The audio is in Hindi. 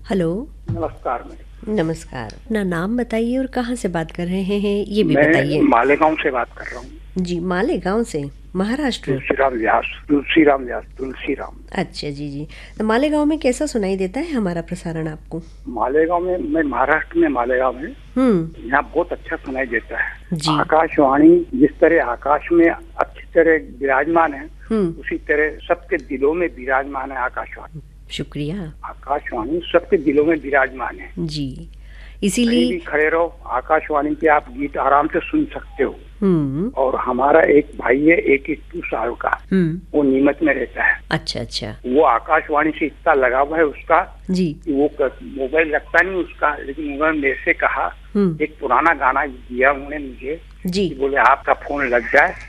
हेलो। नमस्कार मैम। नमस्कार। अपना नाम बताइए और कहाँ से बात कर रहे हैं ये भी मैं बताइए। मालेगांव से बात कर रहा हूँ। जी, मालेगांव से, महाराष्ट्र। तुलसीराम। अच्छा जी जी। तो मालेगांव में कैसा सुनाई देता है हमारा प्रसारण आपको? मालेगांव में, मैं महाराष्ट्र में मालेगांव में, हम्म। यहाँ बहुत अच्छा सुनाई देता है। जी। आकाशवाणी जिस तरह आकाश में अच्छी तरह विराजमान है, उसी तरह सबके दिलों में विराजमान है आकाशवाणी। शुक्रिया। आकाशवाणी सबके दिलों में विराजमान है जी, कहीं इसीलिए भी खड़े रहो, आकाशवाणी के आप गीत आराम से सुन सकते हो। हम्म। और हमारा एक भाई है 21 साल का, वो नीमच में रहता है। अच्छा अच्छा। वो आकाशवाणी से इतना लगा हुआ है उसका जी। कि वो मोबाइल रखता नहीं उसका, लेकिन उन्होंने मेरे से कहा, एक पुराना गाना दिया उन्होंने मुझे जी। कि बोले आपका फोन लग जाए